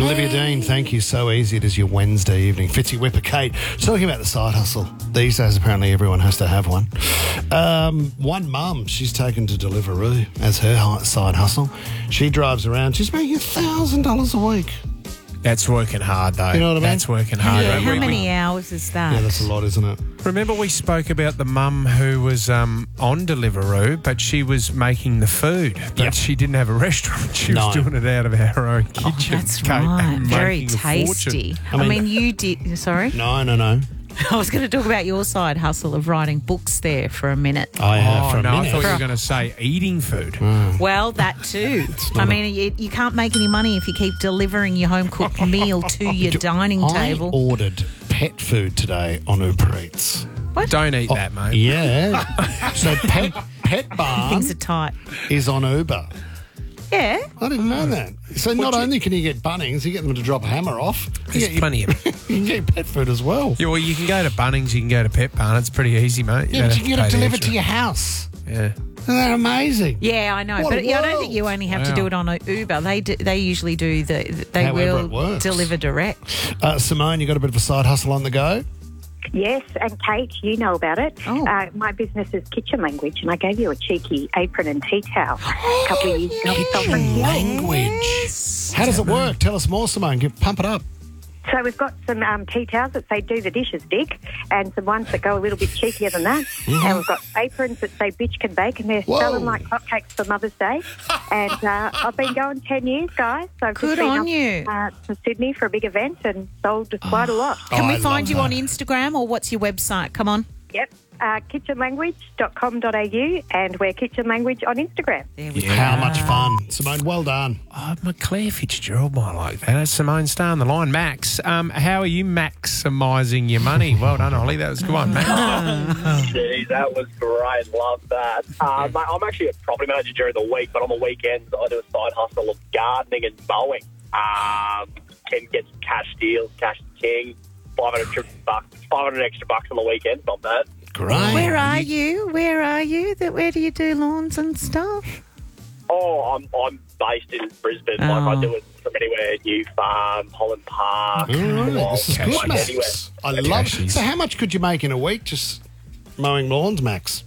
Olivia Dean, thank you. So easy it is your Wednesday evening. Fitzy Whipper Kate, talking about the side hustle. These days, apparently, everyone has to have one. One mum, she's taken to Deliveroo as her side hustle. She drives around. She's making $1,000 a week. That's working hard, though. You know what I mean? That's working hard. Yeah, how many hours is that? Yeah, that's a lot, isn't it? Remember we spoke about the mum who was on Deliveroo, but she was making the food, but she didn't have a restaurant. She was doing it out of her own kitchen. That's right. Very tasty. I mean, you did... Sorry? No. I was going to talk about your side hustle of writing books there for a minute. I thought you were going to say eating food. Well, that too. I mean, you can't make any money if you keep delivering your home-cooked meal to your dining table. I ordered pet food today on Uber Eats. What? Don't eat that, mate. Yeah. So Pet Barn Things are tight. is on Uber. Yeah. I didn't know that. So not only can you get Bunnings, you get them to drop a hammer off. There's plenty of it. You can get pet food as well. Yeah, well, you can go to Bunnings, you can go to Pet Barn. It's pretty easy, mate. Yeah, but you can get it delivered to your house. Yeah. Isn't that amazing? Yeah, I know. What But a I don't world. think you only have to do it on Uber. They usually do they However it will works. deliver direct. Simone, you got a bit of a side hustle on the go? Yes, and Kate, you know about it. Oh. My business is Kitchen Language, and I gave you a cheeky apron and tea towel a couple of years ago. Kitchen language. How does it work? Tell us more, Simone. Pump it up. So we've got some tea towels that say "Do the dishes, Dick," and some ones that go a little bit cheekier than that. And we've got aprons that say "Bitch can bake," and they're selling like hotcakes for Mother's Day. And I've been going 10 years, guys. So I've Good just been on you. to Sydney for a big event and sold quite a lot. Can we I find you love on that. Instagram or what's your website? Come on. Yep. kitchenlanguage.com.au, and we're Kitchen Language on Instagram. There we go. How much fun. Simone, well done. Oh, Claire Fitzgerald might like that. Simone, stay on the line. Max, how are you maximising your money? Well done, Ollie. That was a good one, Max. Jeez, that was great. Love that. Mate, I'm actually a property manager during the week, but on the weekends I do a side hustle of gardening and mowing. Can get some cash deals, cash king, $500 extra bucks on the weekends. Not bad. Great. Where are you? Where do you do lawns and stuff? Oh, I'm based in Brisbane. Like I do it from anywhere, New Farm, Holland Park. All right, this is good, Max. Anywhere. I love it. So how much could you make in a week just mowing lawns, Max?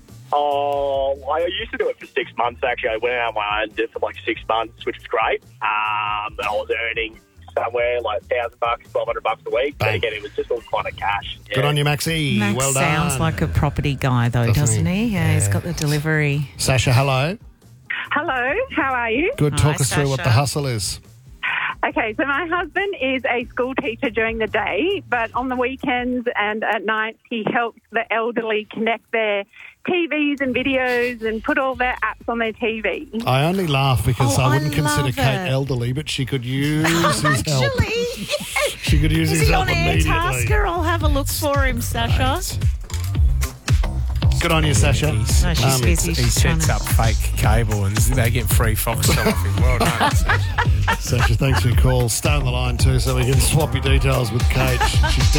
Oh, I used to do it for 6 months, actually. I went out on my own, did it for like 6 months, which was great. I was earning somewhere like $1,000, $1,200 a week. But again, it was just all kind of cash. Yeah. Good on you, Maxie. Max well done. sounds like a property guy, though, doesn't he? Yeah, he's got the delivery. Sasha, hello. Hello, how are you? Good. Talk Hi, us through what Sasha. the hustle is. Okay, so my husband is a school teacher during the day, but on the weekends and at night he helps the elderly connect their TVs and videos and put all their apps on their TV. I only laugh because I wouldn't consider love Kate it. elderly, but she could use his help. Actually, She could use is his he help on immediately. Airtasker? I'll have a look for him, Sasha. Good on you, Sasha. No, she's busy. He She's trying sets to- up fake cable and they get free Foxtel off him. Well done. Sasha, thanks for your call. Stay on the line too so we can swap your details with Kate. She's